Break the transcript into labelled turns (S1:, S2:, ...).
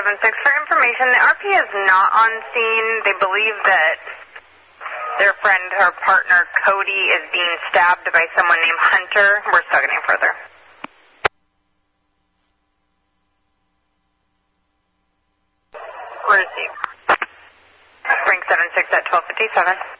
S1: 76. For information, the RP is not on scene. They believe that their friend, her partner, Cody, is being stabbed by someone named Hunter. We're still getting further. Receive. Ring 76 at 1257.